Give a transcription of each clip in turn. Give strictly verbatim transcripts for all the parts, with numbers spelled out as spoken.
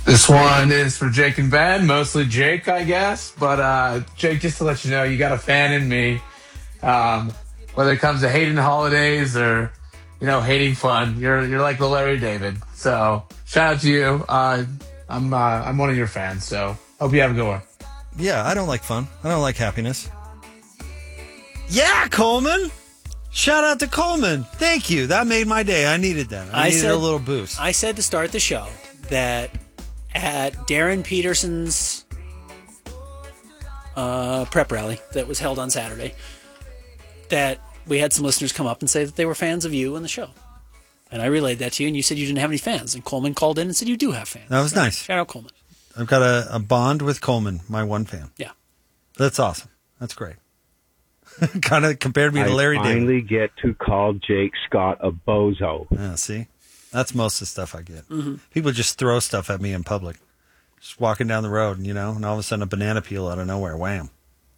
This one is for Jake and Ben, mostly Jake, I guess. But uh, Jake, just to let you know, you got a fan in me. Um, Whether it comes to hating the holidays or you know hating fun, you're you're like the Larry David. So shout out to you. Uh, I'm uh, I'm one of your fans. So hope you have a good one. Yeah, I don't like fun. I don't like happiness. Yeah, Coleman. Shout out to Coleman. Thank you. That made my day. I needed that. I, I needed said, a little boost. I said to start the show that at Darren Peterson's uh, prep rally that was held on Saturday, that we had some listeners come up and say that they were fans of you and the show. And I relayed that to you, and you said you didn't have any fans. And Coleman called in and said you do have fans. That was so, nice. Shout out Coleman. I've got a, a bond with Coleman, my one fan. Yeah. That's awesome. That's great. Kind of compared me to Larry David. I finally get to call Jake Scott a bozo. Yeah, see? That's most of the stuff I get. Mm-hmm. People just throw stuff at me in public. Just walking down the road, you know, and all of a sudden a banana peel out of nowhere. Wham.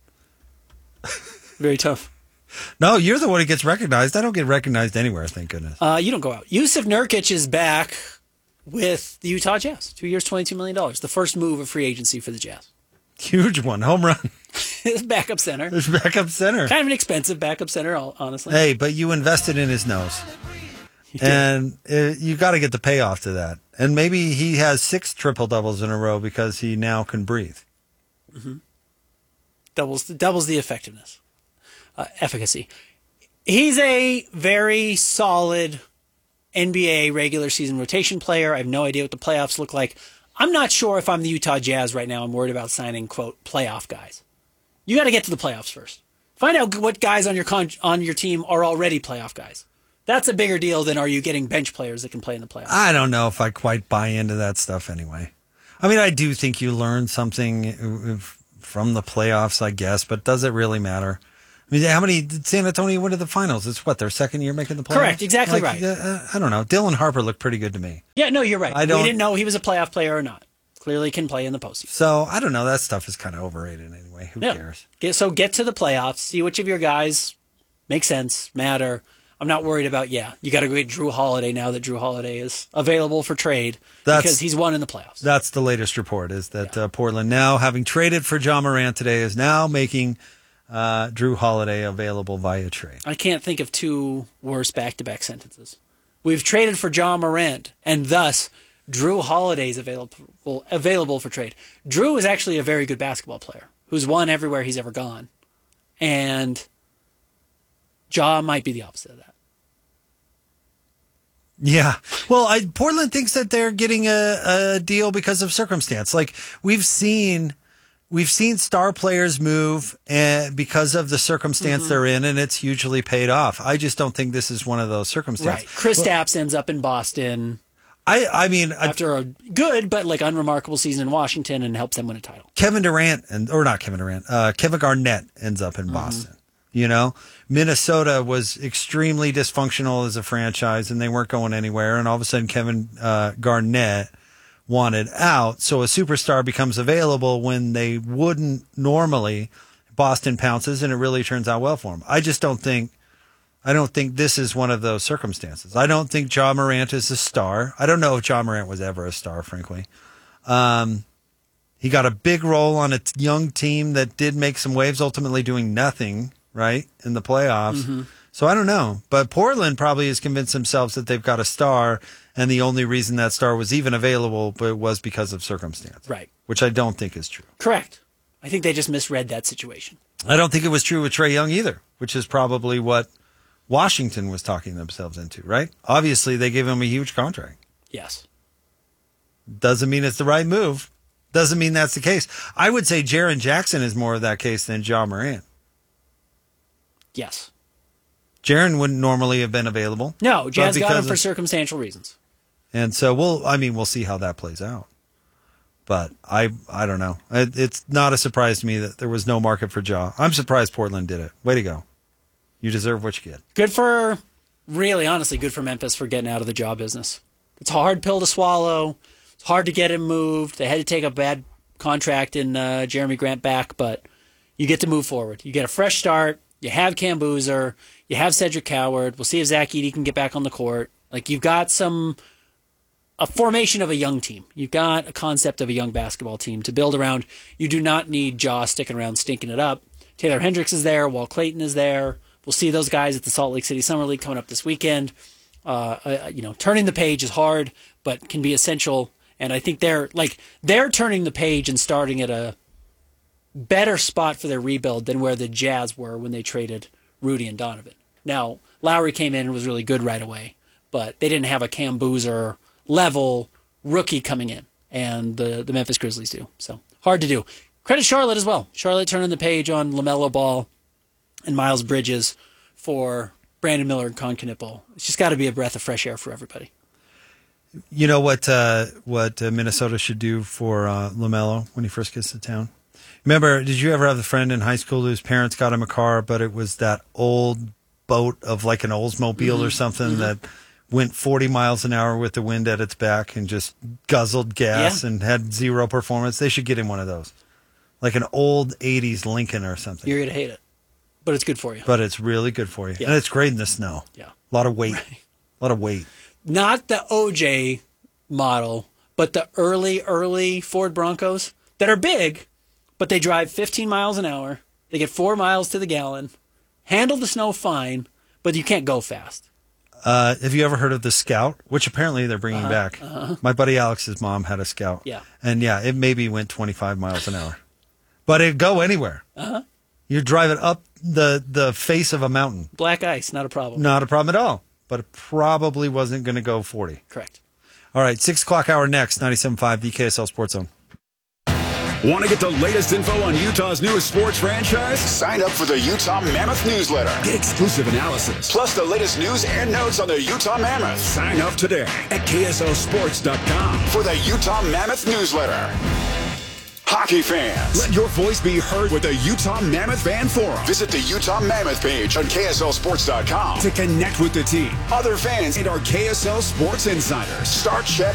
Very tough. No, you're the one who gets recognized. I don't get recognized anywhere, thank goodness. Uh, you don't go out. Yusuf Nurkic is back with the Utah Jazz. Two years, twenty-two million dollars. The first move of free agency for the Jazz. Huge one. Home run. Backup center. There's backup center. Kind of an expensive backup center, honestly. Hey, but you invested in his nose. And uh, you got to get the payoff to that. And maybe he has six triple doubles in a row because he now can breathe. Mm-hmm. Doubles, doubles the effectiveness, uh, efficacy. He's a very solid N B A regular season rotation player. I have no idea what the playoffs look like. I'm not sure if I'm the Utah Jazz right now. I'm worried about signing, quote, playoff guys. You got to get to the playoffs first. Find out what guys on your con- on your team are already playoff guys. That's a bigger deal than are you getting bench players that can play in the playoffs. I don't know if I quite buy into that stuff anyway. I mean, I do think you learn something from the playoffs, I guess, but does it really matter? I mean, how many did San Antonio win to the finals? It's what, their second year making the playoffs? Correct, exactly like, right. Uh, I don't know. Dylan Harper looked pretty good to me. Yeah, no, you're right. I don't, we didn't know he was a playoff player or not. Clearly can play in the postseason. So, I don't know. That stuff is kind of overrated anyway. Who yeah. cares? Get, so get to the playoffs. See which of your guys make sense, matter. I'm not worried about, yeah, you got to go get Drew Holiday now that Drew Holiday is available for trade that's, because he's won in the playoffs. That's the latest report, is that yeah. uh, Portland now, having traded for Ja Morant today, is now making uh, Drew Holiday available via trade. I can't think of two worse back-to-back sentences. We've traded for Ja Morant, and thus Drew Holiday is available, available for trade. Drew is actually a very good basketball player who's won everywhere he's ever gone. And Ja might be the opposite of that. Yeah. Well, I, Portland thinks that they're getting a, a deal because of circumstance. Like we've seen, we've seen star players move and because of the circumstance mm-hmm. they're in, and it's hugely paid off. I just don't think this is one of those circumstances. Right. Chris well, Stapps ends up in Boston. I, I mean, after I, a good but like unremarkable season in Washington, and helps them win a title. Kevin Durant and or not Kevin Durant, uh, Kevin Garnett ends up in mm-hmm. Boston. You know, Minnesota was extremely dysfunctional as a franchise, and they weren't going anywhere. And all of a sudden, Kevin uh, Garnett wanted out, so a superstar becomes available when they wouldn't normally. Boston pounces, and it really turns out well for him. I just don't think. I don't think this is one of those circumstances. I don't think Ja Morant is a star. I don't know if Ja Morant was ever a star, frankly. Um, he got a big role on a young team that did make some waves, ultimately doing nothing, right, in the playoffs. Mm-hmm. So I don't know. But Portland probably has convinced themselves that they've got a star, and the only reason that star was even available was because of circumstance. Right. Which I don't think is true. Correct. I think they just misread that situation. I don't think it was true with Trae Young either, which is probably what Washington was talking themselves into, right? Obviously, they gave him a huge contract. Yes. Doesn't mean it's the right move. Doesn't mean that's the case. I would say Jaren Jackson is more of that case than Ja Morant. Yes. Jaren wouldn't normally have been available. No, Jazz got him for of, circumstantial reasons. And so, we'll, I mean, we'll see how that plays out. But I I don't know. It, it's not a surprise to me that there was no market for Ja. I'm surprised Portland did it. Way to go. You deserve what you get. Good for, really, honestly, good for Memphis for getting out of the Ja business. It's a hard pill to swallow. It's hard to get him moved. They had to take a bad contract in uh, Jeremy Grant back, but you get to move forward. You get a fresh start. You have Cam Boozer. You have Cedric Coward. We'll see if Zach Edey can get back on the court. Like, you've got some a formation of a young team. You've got a concept of a young basketball team to build around. You do not need Jaw sticking around stinking it up. Taylor Hendricks is there. Walt Clayton is there. We'll see those guys at the Salt Lake City Summer League coming up this weekend. Uh, uh, you know, turning the page is hard, but can be essential. And I think they're like they're turning the page and starting at a better spot for their rebuild than where the Jazz were when they traded Rudy and Donovan. Now, Lowry came in and was really good right away, but they didn't have a Cam Boozer level rookie coming in, and the, the Memphis Grizzlies do. So hard to do. Credit Charlotte as well. Charlotte turning the page on LaMelo Ball and Miles Bridges for Brandon Miller and Con Knipple. It's just got to be a breath of fresh air for everybody. You know what uh, what uh, Minnesota should do for uh, LaMelo when he first gets to town? Remember, did you ever have a friend in high school whose parents got him a car, but it was that old boat of like an Oldsmobile mm-hmm. or something mm-hmm. that went forty miles an hour with the wind at its back and just guzzled gas yeah. and had zero performance? They should get him one of those. Like an old eighties Lincoln or something. You're going to hate it, but it's good for you. But it's really good for you. Yeah. And it's great in the snow. Yeah. A lot of weight. Right. A lot of weight. Not the O J model, but the early, early Ford Broncos that are big, but they drive fifteen miles an hour. They get four miles to the gallon, handle the snow fine, but you can't go fast. Uh, have you ever heard of the Scout, which apparently they're bringing uh-huh, back? Uh-huh. My buddy Alex's mom had a Scout. Yeah. And yeah, it maybe went twenty-five miles an hour. But it'd go anywhere. Uh-huh. You drive it up the, the face of a mountain. Black ice, not a problem. Not a problem at all. But it probably wasn't going to go forty. Correct. All right, six o'clock hour next, ninety-seven point five, the K S L Sports Zone. Want to get the latest info on Utah's newest sports franchise? Sign up for the Utah Mammoth newsletter. Get exclusive analysis, plus the latest news and notes on the Utah Mammoth. Sign up today at K S L sports dot com for the Utah Mammoth newsletter. Hockey fans, let your voice be heard with the Utah Mammoth Fan Forum. Visit the Utah Mammoth page on K S L sports dot com to connect with the team, other fans, and our K S L Sports Insiders. Start chatting